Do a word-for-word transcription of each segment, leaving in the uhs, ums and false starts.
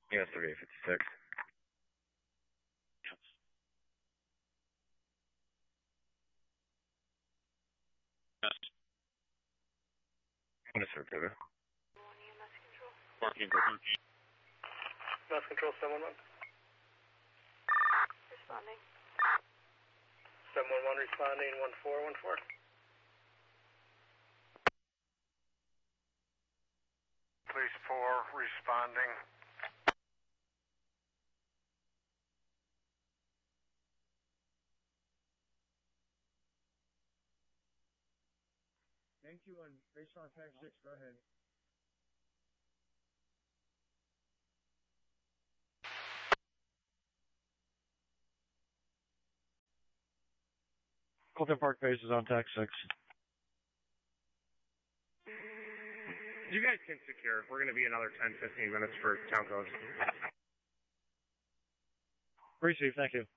U S thirty-eight fifty-six. Yes. Yes. What is her pivot? Parking for thirteen. Mass control seven one one. Responding. seven one one responding, one four one four. Police four responding. Thank you, and based on tag six, go ahead. Colton Park base is on tag six. You guys can secure. We're going to be another ten, fifteen minutes for town code. Receive, thank you.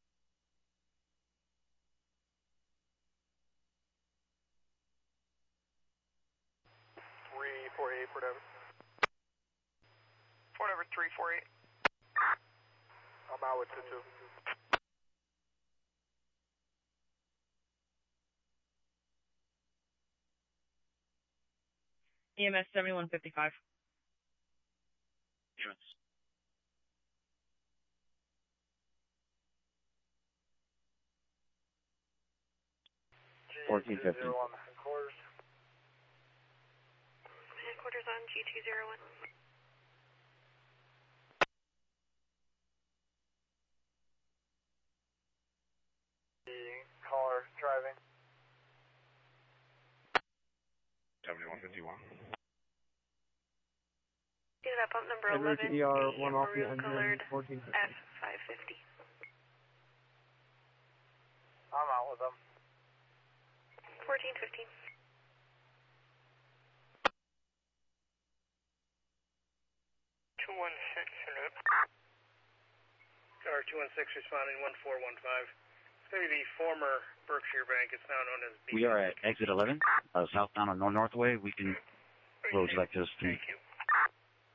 three four eight, Fort Everett. Fort Everett three four eight. I'm out with two two. E M S seventy-one fifty-five. Yes. fourteen fifty. Headquarters. Headquarters on G two zero one. The caller driving. seventy-one fifty-one. Is that pump number En route to eleven? E R one off the maroon engine, colored fourteen fifty. F five fifty. I'm out with them. fourteen fifteen. two one six, hello. Car two one six responding, one four one five. It's going to be the former Berkshire Bank. It's now known as B. We are at exit eleven, uh, southbound on North Northway. We can roads like this. Thank you.